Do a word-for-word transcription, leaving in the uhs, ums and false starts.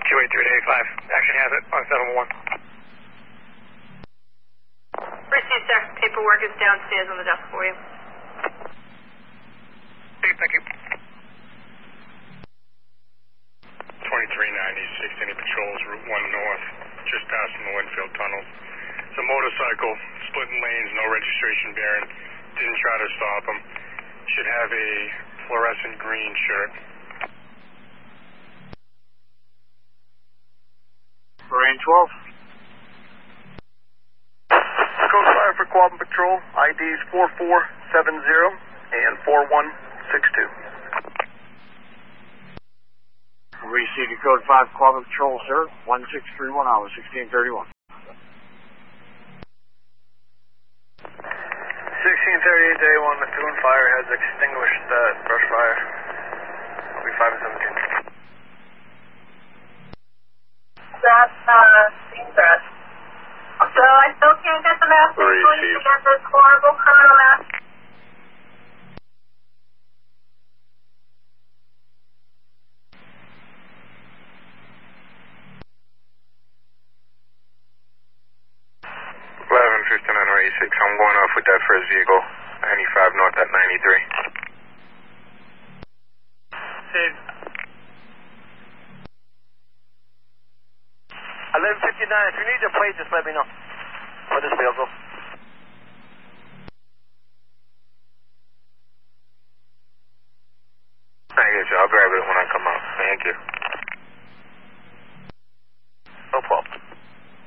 two eight three eighty-five. Action has it on seven one one. Received, sir. Paperwork is downstairs on the desk for you. Okay, thank you. twenty-three ninety, sixteen patrols, Route one North, just past from the Winfield tunnels. It's a motorcycle, splitting lanes, no registration bearing. Didn't try to stop him. Should have a fluorescent green shirt. Marine twelve. Code five for Quabbin Patrol, I Ds four four seven zero and four one six two. Received code five Quabbin Patrol, sir. one six three one hour, sixteen thirty-one. sixteen thirty-eight day one, Methuen Fire has extinguished that brush fire. I'll be five and seventeen. That's, uh, threat. So I still can't get the mask police to get this horrible criminal mask. eleven fifty-nine eighty-six, I'm going off with that first vehicle, ninety-five north at ninety-three. Save. eleven fifty-nine, if you need your plate, just let me know. For this vehicle. I get you, I'll grab it when I come out. Thank you.